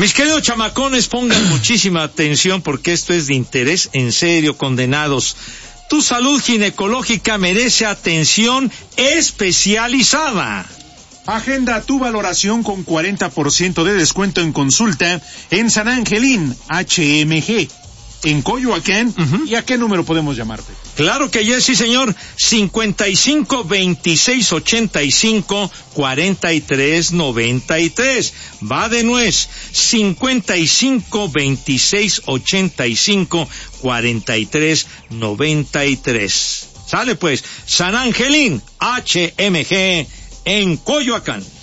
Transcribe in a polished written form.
Mis queridos chamacones, pongan muchísima atención porque esto es de interés en serio, condenados. Tu salud ginecológica merece atención especializada. Agenda tu valoración con 40% de descuento en consulta en San Angelín, HMG. En Coyoacán, ¿Y a qué número podemos llamarte? Claro que ya sí, señor. 55 26 85 43 93. Va de nuez. 55 26 85 43 93. Sale pues, San Angelín, HMG, en Coyoacán.